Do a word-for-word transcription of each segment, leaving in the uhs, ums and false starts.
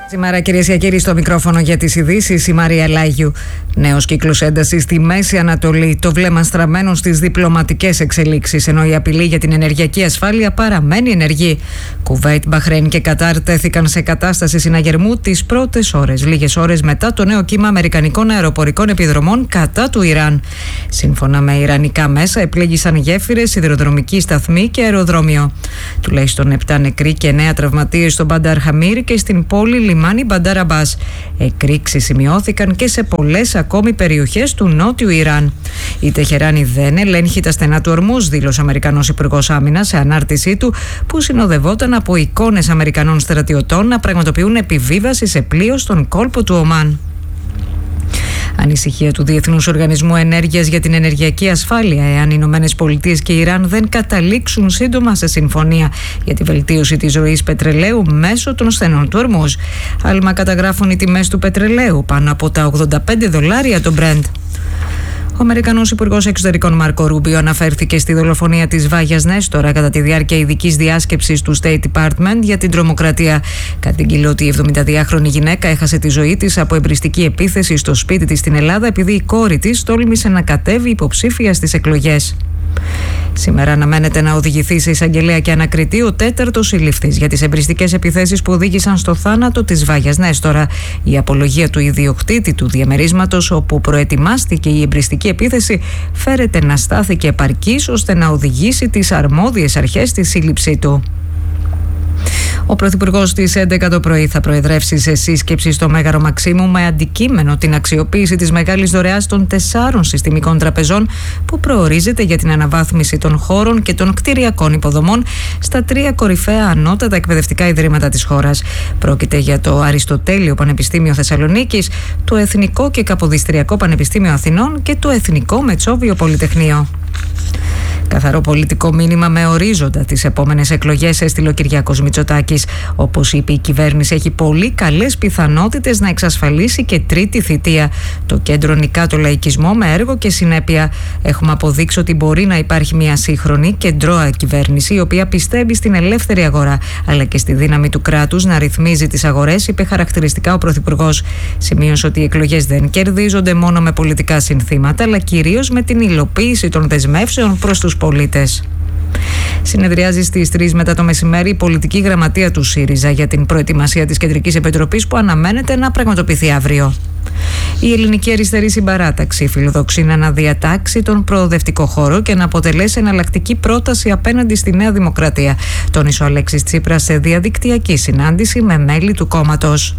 Σήμερα, κυρίες και κύριοι, στο μικρόφωνο για τις ειδήσεις η Μαρία Λάγιου. Νέος κύκλος έντασης στη Μέση Ανατολή, το βλέμμα στραμμένο στις διπλωματικές εξελίξεις, ενώ η απειλή για την ενεργειακή ασφάλεια παραμένει ενεργή. Κουβέιτ, Μπαχρέιν και Κατάρ τέθηκαν σε κατάσταση συναγερμού τις πρώτες ώρες, λίγες ώρες μετά το νέο κύμα αμερικανικών αεροπορικών επιδρομών κατά του Ιράν. Σύμφωνα με ιρανικά μέσα, επλήγησαν γέφυρες, σιδηροδρομικοί σταθμοί και αεροδρόμιο. Τουλάχιστον επτά νεκροί και εννέα τραυματίες στον Μπαντάρ Χαμίρ και στην πόλη λιμάνι Μπαντάρ Αμπάς. Εκρήξεις σημειώθηκαν και σε πολλές ακόμη περιοχές του νότιου Ιράν. Η Τεχεράνη δεν ελέγχει τα στενά του Ορμούζ, δήλωσε ο Αμερικανός Υπουργός Άμυνας σε ανάρτησή του, που συνοδευόταν από εικόνες Αμερικανών στρατιωτών να πραγματοποιούν επιβίβαση σε πλοίο στον κόλπο του Ομάν. Ανησυχία του Διεθνούς Οργανισμού Ενέργειας για την ενεργειακή ασφάλεια, εάν οι Ηνωμένες Πολιτείες και η Ιράν δεν καταλήξουν σύντομα σε συμφωνία για τη βελτίωση της ροής πετρελαίου μέσω των στενών του Ορμούζ. Άλμα καταγράφουν οι τιμές του πετρελαίου, πάνω από τα ογδόντα πέντε δολάρια το Brent. Ο Αμερικανός Υπουργός Εξωτερικών Μάρκο Ρούμπιο αναφέρθηκε στη δολοφονία της Βάγιας Νέστορα κατά τη διάρκεια ειδικής διάσκεψης του State Department για την τρομοκρατία. Κατήγγειλε ότι η εβδομηνταδυάχρονη γυναίκα έχασε τη ζωή της από εμπριστική επίθεση στο σπίτι της στην Ελλάδα, επειδή η κόρη της τόλμησε να κατέβει υποψήφια στις εκλογές. Σήμερα αναμένεται να οδηγηθεί σε εισαγγελέα και ανακριτή ο τέταρτος συλλήφθης για τις εμπριστικές επιθέσεις που οδήγησαν στο θάνατο της Βάγιας Νέστορα. Η απολογία του ιδιοκτήτη του διαμερίσματος όπου προετοιμάστηκε η εμπριστική επίθεση φέρεται να στάθηκε επαρκής ώστε να οδηγήσει τις αρμόδιες αρχές στη σύλληψή του. Ο Πρωθυπουργός στις έντεκα το πρωί θα προεδρεύσει σε σύσκεψη στο Μέγαρο Μαξίμου με αντικείμενο την αξιοποίηση της μεγάλης δωρεάς των τεσσάρων συστημικών τραπεζών που προορίζεται για την αναβάθμιση των χώρων και των κτηριακών υποδομών στα τρία κορυφαία ανώτατα εκπαιδευτικά ιδρύματα της χώρας. Πρόκειται για το Αριστοτέλειο Πανεπιστήμιο Θεσσαλονίκης, το Εθνικό και Καποδιστριακό Πανεπιστήμιο Αθηνών και το Εθνικό Μετσόβιο Πολυτεχνείο. Καθαρό πολιτικό μήνυμα με ορίζοντα τις επόμενες εκλογές έστειλε ο Κυριάκος Μητσοτάκης. Όπως είπε, η κυβέρνηση έχει πολύ καλές πιθανότητες να εξασφαλίσει και τρίτη θητεία. Το κέντρο νικά το λαϊκισμό με έργο και συνέπεια. Έχουμε αποδείξει ότι μπορεί να υπάρχει μια σύγχρονη κεντρώα κυβέρνηση, η οποία πιστεύει στην ελεύθερη αγορά, αλλά και στη δύναμη του κράτους να ρυθμίζει τις αγορές, είπε χαρακτηριστικά ο Πρωθυπουργός. Σημείωσε ότι οι εκλογές δεν κερδίζονται μόνο με πολιτικά συνθήματα, αλλά κυρίως με την υλοποίηση των δεσμεύσεων προς τους πολίτες. Συνεδριάζει στις τρεις μετά το μεσημέρι η πολιτική γραμματεία του ΣΥΡΙΖΑ για την προετοιμασία της Κεντρικής Επιτροπής που αναμένεται να πραγματοποιηθεί αύριο. Η Ελληνική Αριστερή Συμπαράταξη φιλοδοξεί να αναδιατάξει τον προοδευτικό χώρο και να αποτελέσει εναλλακτική πρόταση απέναντι στη Νέα Δημοκρατία, τόνισε ο Αλέξης Τσίπρας σε διαδικτυακή συνάντηση με μέλη του κόμματος.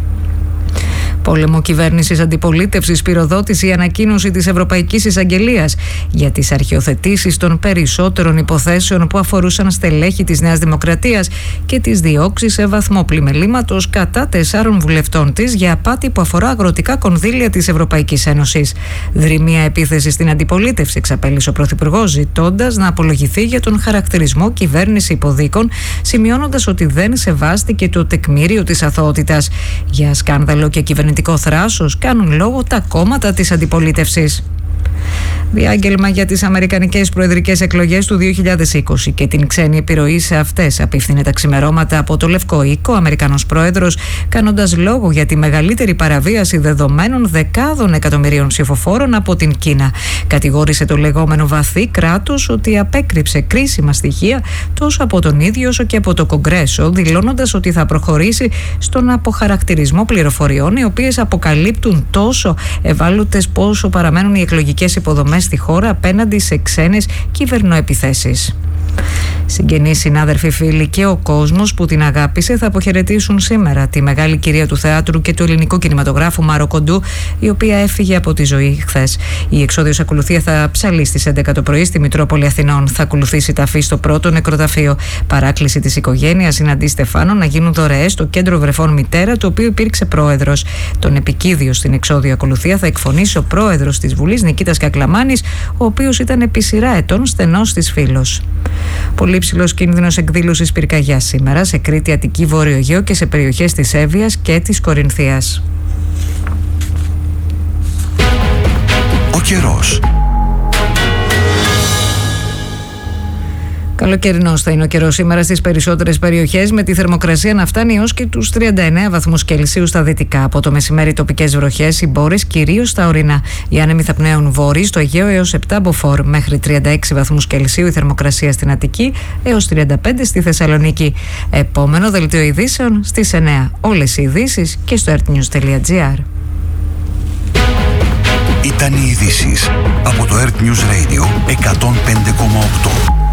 Πόλεμο κυβέρνησης αντιπολίτευσης πυροδότησε η ανακοίνωση της Ευρωπαϊκής Εισαγγελίας για τις αρχιοθετήσεις των περισσότερων υποθέσεων που αφορούσαν στελέχη της Νέας Δημοκρατίας και τις διώξεις σε βαθμό πλημελήματος κατά τεσσάρων βουλευτών της για απάτη που αφορά αγροτικά κονδύλια της Ευρωπαϊκής Ένωσης. Δρυμία επίθεση στην αντιπολίτευση, εξαπέλυσε ο Πρωθυπουργός, ζητώντας να απολογηθεί για τον χαρακτηρισμό κυβέρνηση υποδίκων, σημειώνοντας ότι δεν σεβάστηκε το τεκμήριο της αθωότητας. Για σκάνδαλο και κυβερνητικό θράσος κάνουν λόγο τα κόμματα της αντιπολίτευσης. Διάγγελμα για τις αμερικανικές προεδρικές εκλογές του δύο χιλιάδες είκοσι και την ξένη επιρροή σε αυτές απίφθινε τα ξημερώματα από το Λευκό Οίκο ο Αμερικανός Πρόεδρος, κάνοντας λόγο για τη μεγαλύτερη παραβίαση δεδομένων δεκάδων εκατομμυρίων ψηφοφόρων από την Κίνα. Κατηγόρησε το λεγόμενο βαθύ κράτος ότι απέκρυψε κρίσιμα στοιχεία τόσο από τον ίδιο όσο και από το Κογκρέσο, δηλώνοντας ότι θα προχωρήσει στον αποχαρακτηρισμό πληροφοριών οι οποίες αποκαλύπτουν τόσο ευάλωτες πόσο παραμένουν οι εκλογικές υποδομές στη χώρα απέναντι σε ξένες κυβερνοεπιθέσεις. Συγγενείς, συνάδελφοι, φίλοι και ο κόσμος που την αγάπησε θα αποχαιρετήσουν σήμερα τη μεγάλη κυρία του θεάτρου και του ελληνικού κινηματογράφου Μάρο Κοντού, η οποία έφυγε από τη ζωή χθες. Η εξόδιος ακολουθία θα ψαλεί στις έντεκα το πρωί στη Μητρόπολη Αθηνών. Θα ακολουθήσει ταφή στο πρώτο νεκροταφείο. Παράκληση της οικογένειας Συναντή Στεφάνο να γίνουν δωρεές στο κέντρο βρεφών Μητέρα, του οποίου υπήρξε πρόεδρος. Τον επικίδιο στην εξόδιο ακολουθία θα εκφωνήσει ο πρόεδρος της Βουλής Νικήτας Κακλαμάνης, ο οποίος ήταν επί σειρά ετών στενός της φίλος. Πολύ ψηλός κίνδυνος εκδήλωσης πυρκαγιάς σήμερα σε Κρήτη, Αττική, Βόρειο Αιγαίο και σε περιοχές της Εύβοιας και της Κορινθίας. Ο καιρός. Καλοκαιρινός θα είναι ο καιρός σήμερα στις περισσότερες περιοχές, με τη θερμοκρασία να φτάνει έως και τους τριάντα εννέα βαθμούς Κελσίου στα δυτικά. Από το μεσημέρι τοπικές βροχές, οι μπόρες κυρίως στα ορεινά. Οι άνεμοι θα πνέουν βόρειοι στο Αιγαίο έως επτά μποφόρ, μέχρι τριάντα έξι βαθμούς Κελσίου η θερμοκρασία στην Αττική, έως τριάντα πέντε στη Θεσσαλονίκη. Επόμενο δελτίο ειδήσεων στις εννέα. Όλες οι ειδήσεις και στο earthnews τελεία gr. Ήταν οι ειδήσεις από το Earth News Radio εκατόν πέντε κόμμα οκτώ.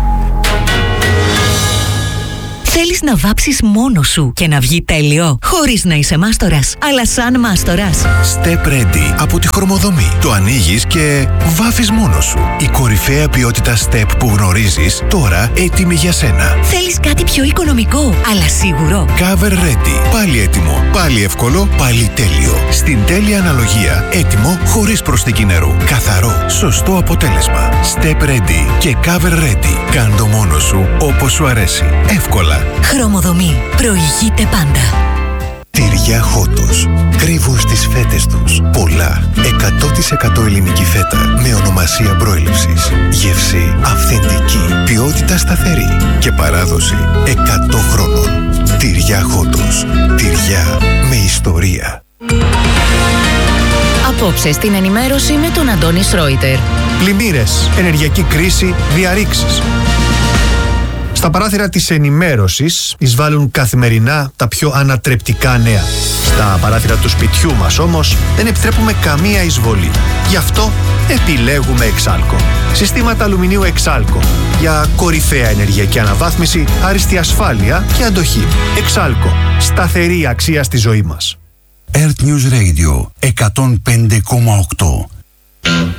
Θέλεις να βάψεις μόνος σου και να βγει τέλειο, χωρίς να είσαι μάστορας, αλλά σαν μάστορας. Step Ready από τη Χρωμοδομή. Το ανοίγεις και βάφεις μόνος σου. Η κορυφαία ποιότητα Step που γνωρίζεις, τώρα έτοιμη για σένα. Θέλεις κάτι πιο οικονομικό, αλλά σίγουρο. Cover Ready. Πάλι έτοιμο, πάλι εύκολο, πάλι τέλειο. Στην τέλεια αναλογία, έτοιμο χωρίς προσθήκη νερού. Καθαρό, σωστό αποτέλεσμα. Step Ready και Cover Ready. Κάν' το μόνος σου όπως σου αρέσει. Εύκολα. Χρωμοδομή. Προηγείται πάντα. Τυριά Χότος. Κρύβουν στις φέτες τους πολλά. εκατό τοις εκατό ελληνική φέτα με ονομασία προέλευσης. Γεύση αυθεντική. Ποιότητα σταθερή. Και παράδοση εκατό χρόνων. Τυριά Χότος. Τυριά με ιστορία. Απόψε στην ενημέρωση με τον Αντώνη Σρόιτερ. Πλημμύρες, ενεργειακή κρίση, διαρρήξεις. Στα παράθυρα της ενημέρωσης εισβάλλουν καθημερινά τα πιο ανατρεπτικά νέα. Στα παράθυρα του σπιτιού μας όμως δεν επιτρέπουμε καμία εισβολή. Γι' αυτό επιλέγουμε Εξάλκο. Συστήματα αλουμινίου Εξάλκο για κορυφαία ενεργειακή αναβάθμιση, άριστη ασφάλεια και αντοχή. Εξάλκο. Σταθερή αξία στη ζωή μας. Earth News Radio εκατόν πέντε κόμμα οκτώ.